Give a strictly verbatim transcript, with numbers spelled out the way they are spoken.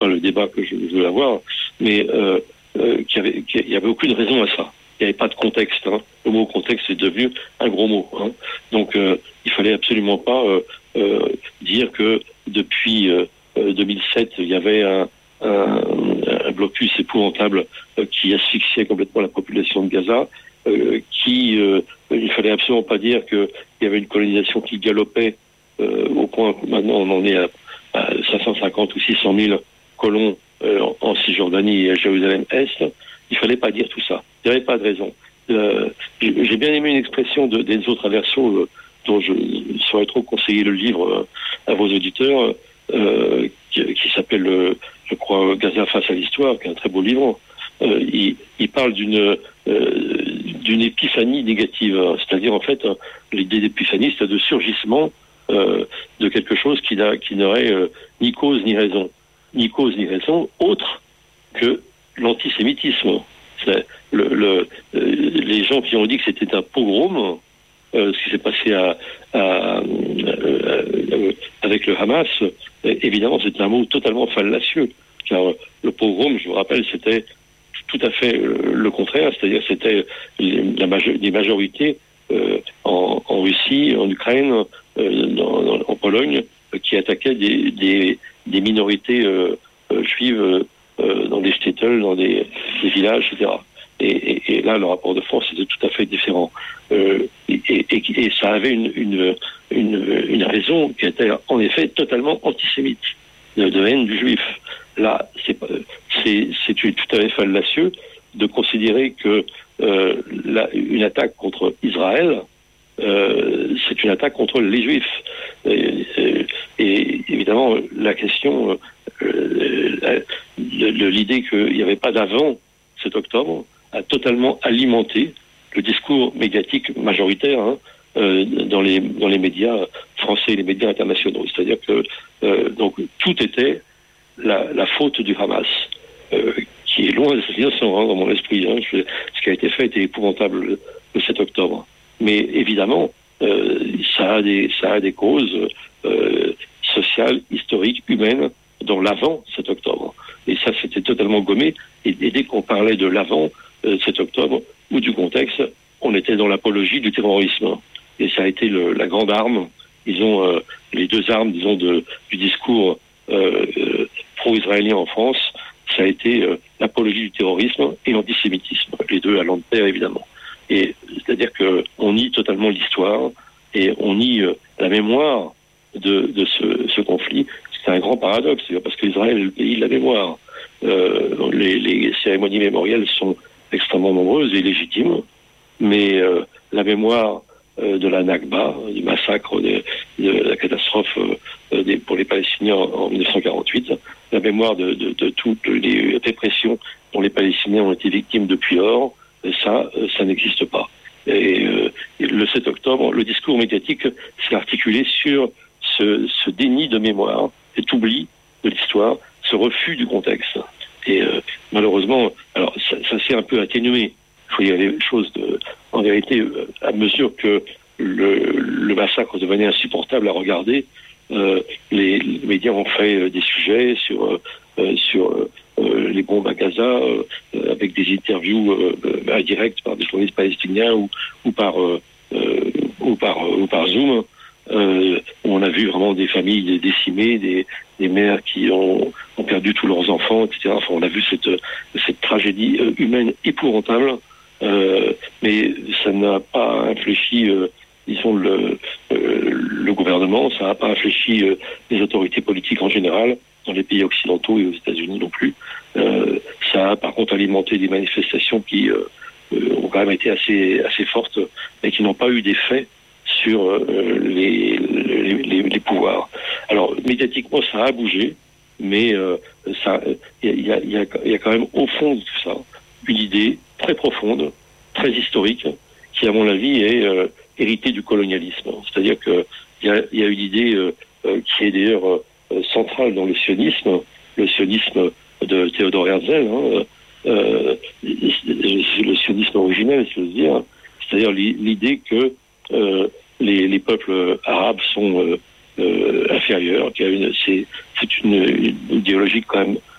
pas le débat que je veux avoir, mais euh, euh, qu'il y avait, qu'il y avait aucune raison à ça. Il n'y avait pas de contexte. Hein. Le mot contexte est devenu un gros mot. Hein. Donc, euh, il fallait absolument pas euh, euh, dire que depuis euh, deux mille sept, il y avait un, un, un blocus épouvantable euh, qui asphyxiait complètement la population de Gaza. Euh, qui, euh, il fallait absolument pas dire qu'il y avait une colonisation qui galopait euh, au point que maintenant on en est à, à cinq cent cinquante ou six cent mille colons euh, en, en Cisjordanie et à Jérusalem-Est. Il fallait pas dire tout ça. Il n'y avait pas de raison. Euh, j'ai bien aimé une expression de, des autres versions euh, dont je saurais trop conseiller le livre euh, à vos auditeurs, euh, qui, qui s'appelle, euh, je crois, Gaza face à l'histoire, qui est un très beau livre. Euh, il, il parle d'une euh, d'une épiphanie négative, c'est-à-dire en fait l'idée d'épiphanie, c'est de surgissement euh, de quelque chose qui, n'a, qui n'aurait euh, ni cause ni raison, ni cause ni raison autre que l'antisémitisme. C'est le, le, euh, les gens qui ont dit que c'était un pogrom, euh, ce qui s'est passé à, à, à, à, avec le Hamas, évidemment c'est un mot totalement fallacieux, car le pogrom, je vous rappelle, c'était tout à fait le contraire, c'est-à-dire c'était la major- des majorités euh, en, en Russie, en Ukraine, euh, dans, dans, en Pologne, euh, qui attaquaient des, des, des minorités euh, euh, juives euh, dans des shtetls, dans des, des villages, et cetera. Et, et, et là, le rapport de force était tout à fait différent. Euh, et, et, et ça avait une, une, une, une raison qui était en effet totalement antisémite, de, de haine du juif. Là, c'est, c'est, c'est tout à fait fallacieux de considérer que euh, la, une attaque contre Israël, euh, c'est une attaque contre les Juifs. Et, et, et évidemment, la question euh, de, de l'idée qu'il n'y avait pas d'avant sept octobre a totalement alimenté le discours médiatique majoritaire hein, euh, dans les dans les médias français et les médias internationaux. C'est-à-dire que euh, donc tout était La, la faute du Hamas, euh, qui est loin de se dire sans dans mon esprit. Hein. Je, ce qui a été fait était épouvantable le, le sept octobre. Mais évidemment, euh, ça a des ça a des causes euh, sociales, historiques, humaines dans l'avant sept octobre. Et ça, c'était totalement gommé. Et, et dès qu'on parlait de l'avant euh, sept octobre ou du contexte, on était dans l'apologie du terrorisme. Et ça a été le, la grande arme. Ils ont euh, les deux armes, disons, de, du discours Euh, euh, pro-israélien en France, ça a été euh, l'apologie du terrorisme et l'antisémitisme, les deux allant de pair évidemment. Et c'est-à-dire que on nie totalement l'histoire et on nie euh, la mémoire de, de ce, ce conflit. C'est un grand paradoxe, parce qu'Israël est le pays de la mémoire. Euh, les, les cérémonies mémorielles sont extrêmement nombreuses et légitimes, mais euh, la mémoire euh, de la Nakba, du massacre, de, de la catastrophe euh, des, pour les Palestiniens en, en dix-neuf cent quarante-huit, la mémoire de, de, de toutes les répressions dont les Palestiniens ont été victimes depuis lors, ça, ça n'existe pas. Et, euh, et le sept octobre, le discours médiatique s'est articulé sur ce, ce déni de mémoire, cet oubli de l'histoire, ce refus du contexte. Et euh, malheureusement, alors ça, ça s'est un peu atténué. Il faut dire les choses de, en vérité, à mesure que le, le massacre devenait insupportable à regarder, euh, les, les médias ont fait euh, des sujets sur, euh, sur euh, les bombes à Gaza, euh, avec des interviews euh, indirectes par des journalistes palestiniens ou, ou, par, euh, ou, par, ou par Zoom, euh, où on a vu vraiment des familles décimées, des, des mères qui ont, ont perdu tous leurs enfants, et cetera. Enfin, on a vu cette, cette tragédie humaine épouvantable. Euh, mais ça n'a pas infléchi, euh, disons, le, euh, le gouvernement, ça n'a pas infléchi euh, les autorités politiques en général, dans les pays occidentaux et aux États-Unis non plus. Euh, ça a par contre alimenté des manifestations qui euh, euh, ont quand même été assez, assez fortes, mais qui n'ont pas eu d'effet sur euh, les, les, les, les pouvoirs. Alors, médiatiquement, ça a bougé, mais euh, ça, il y a, y, a, y a quand même au fond de tout ça une idée très profonde, très historique, qui, à mon avis, est euh, héritée du colonialisme. C'est-à-dire qu'il y a, y a une idée euh, euh, qui est d'ailleurs euh, centrale dans le sionisme, le sionisme de Theodor Herzl, hein, euh, le sionisme originel, si je veux dire, c'est-à-dire l'idée que euh, les, les peuples arabes sont euh, euh, inférieure, qui a une, c'est, c'est une, une idéologie quand même